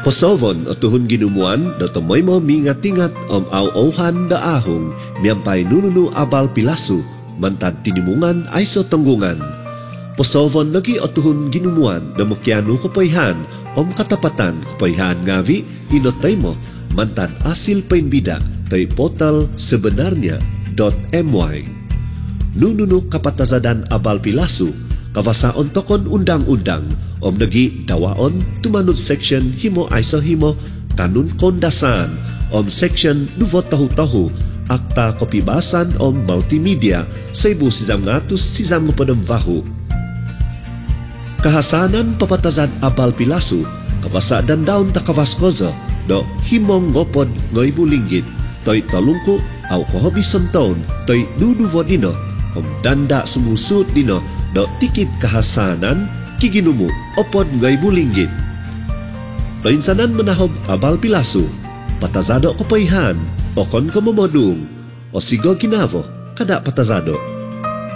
Posovon o tuhun ginumuan do tomoy mo mingat-ingat aw-awhan da ahong miyampay nununu abal pilasu mantad tinimungan ay so tunggungan. Posovon lagi o tuhun ginumuan da mukyano kapayhan katapatan kapayhan ngavi inotay mo mantad asil painbida tay portal sebenarnya.my. Nununu kapatazadan abal pilasu kawasaon tokon undang-undang nagi dawaon tumanut section himo aiso himo kanun kondasan section 2 tahu-tahu akta kebebasan multimedia 1950 kahasanan papatazan abal pilasu kawasa dan daun takawaskozo do himong ngopod ngoibu-linggit toy talungku au kohobison taon toy dudu vodino danda sumusud dino do tikit kahasanan kiginumu opod ngoibu-linggit toinsanan menahob abal pilasu patazado kopayhan okon komomodung o sigo ginavo kada patazado